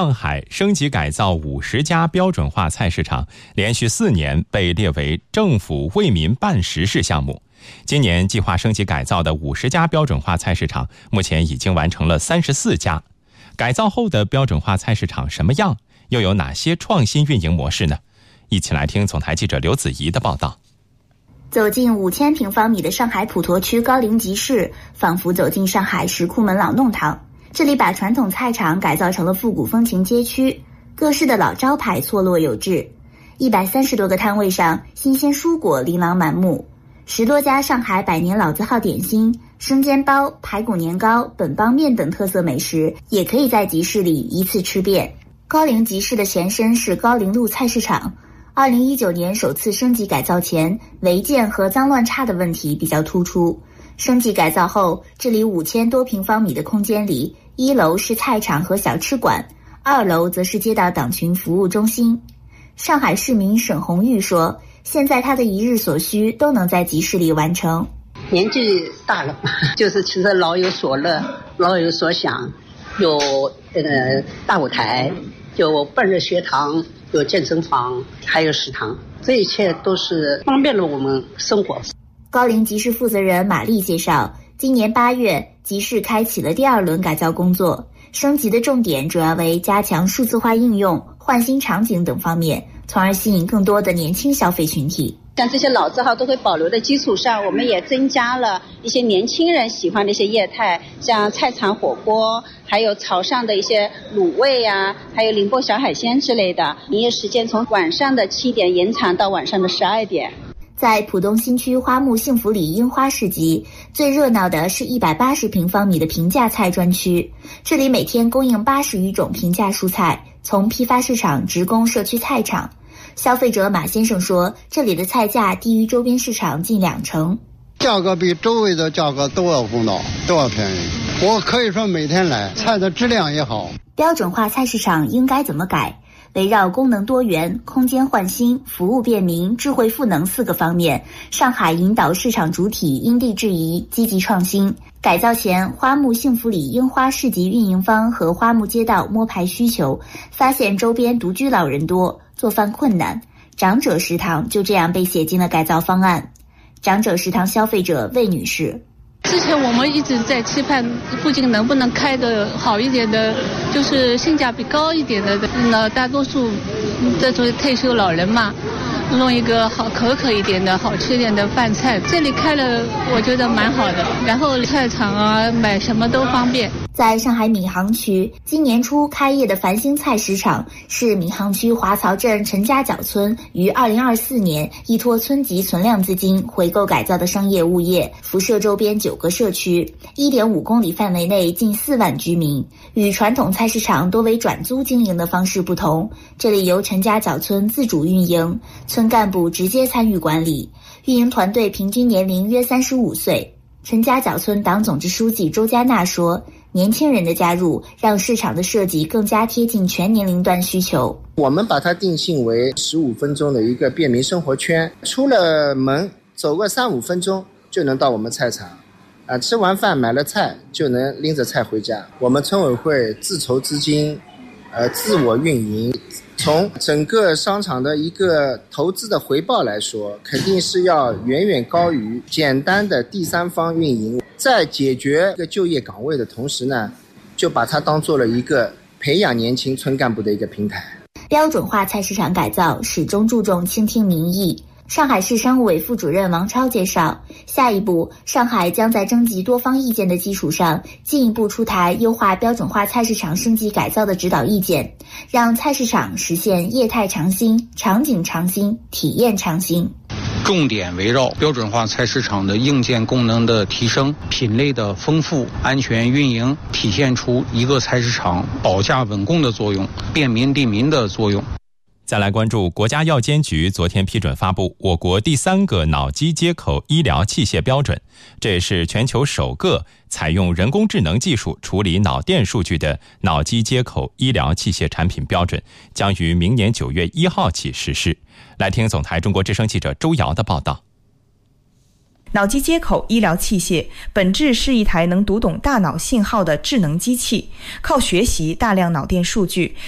上海升级改造50家标准化菜市场，连续4年被列为政府为民办实事项目。今年计划升级改造的50家标准化菜市场，目前已经完成了34家。改造后的标准化菜市场什么样？又有哪些创新运营模式呢？一起来听总台记者刘子怡的报道。 走进5000平方米的上海普陀区高陵集市，仿佛走进上海石库门老弄堂。这里把传统菜场改造成了复古风情街区，各式的老招牌错落有致，130多个摊位上，新鲜蔬果琳琅满目，10多家上海百年老字号点心、生煎包、排骨年糕、本帮面等特色美食，也可以在集市里一次吃遍。高陵集市的前身是高陵路菜市场，2019年首次升级改造前，违建和脏乱差的问题比较突出。升级改造后，这里5000多平方米的空间里，1楼是菜场和小吃馆，2楼则是街道党群服务中心。上海市民沈红玉说，现在他的一日所需都能在集市里完成。 年纪大了嘛，就是其实老有所乐，老有所想，有大舞台，有半日学堂，有健身房，还有食堂，这一切都是方便了我们生活。 高陵集市负责人马丽介绍，今年8月，集市开启了第2轮改造工作，升级的重点主要为加强数字化应用、换新场景等方面，从而吸引更多的年轻消费群体。 像这些老字号都会保留的基础上，我们也增加了一些年轻人喜欢的一些业态，像菜场火锅，还有潮汕的一些卤味啊，还有宁波小海鲜之类的。营业时间从晚上的7点延长到晚上的12点。 在浦东新区花木幸福里樱花市集，最热闹的是180平方米的平价菜专区，这里每天供应80余种平价蔬菜，从批发市场直供社区菜场。消费者马先生说，这里的菜价低于周边市场近2成， 价格比周围的价格都要公道，都要便宜。我可以说每天来，菜的质量也好。 标准化菜市场应该怎么改？围绕功能多元、空间焕新、服务便民、智慧赋能4个方面，上海引导市场主体因地制宜，积极创新。改造前，花木幸福里樱花市集运营方和花木街道摸排需求，发现周边独居老人多，做饭困难，长者食堂就这样被写进了改造方案。长者食堂消费者魏女士， 之前我们一直在期盼附近能不能开的好一点的，就是性价比高一点的，大多数这种退休老人嘛，弄一个好可口一点的好吃一点的饭菜，这里开了我觉得蛮好的，然后菜场啊买什么都方便。 在上海闵行区，今年初开业的繁星菜市场是闵行区华漕镇陈家角村于2024年依托村级存量资金回购改造的商业物业，辐射周边9个社区，1.5公里范围内近4万居民。与传统菜市场多为转租经营的方式不同，这里由陈家角村自主运营，村干部直接参与管理，运营团队平均年龄约35岁。陈家角村党总支书记周佳娜说，年轻人的加入让市场的设计更加贴近全年龄段需求。 我们把它定性为15分钟的一个便民生活圈，出了门走个3-5分钟就能到我们菜场，吃完饭买了菜就能拎着菜回家。我们村委会自筹资金，自我运营。从整个商场的一个投资的回报来说，肯定是要远远高于简单的第三方运营。在解决一个就业岗位的同时呢，就把它当做了一个培养年轻村干部的一个平台。 标准化菜市场改造始终注重倾听民意。上海市商务委副主任王超介绍，下一步上海将在征集多方意见的基础上，进一步出台优化标准化菜市场升级改造的指导意见，让菜市场实现业态创新、场景创新、体验创新。 重点围绕标准化菜市场的硬件功能的提升、品类的丰富、安全运营，体现出一个菜市场保价稳供的作用、便民利民的作用。 再来关注国家药监局昨天批准发布我国第3个脑机接口医疗器械标准，这也是全球首个采用人工智能技术处理脑电数据的脑机接口医疗器械产品标准，将于明年9月1号起实施。来听总台中国之声记者周瑶的报道。 脑机接口医疗器械本质是一台能读懂大脑信号的智能机器，靠学习大量脑电数据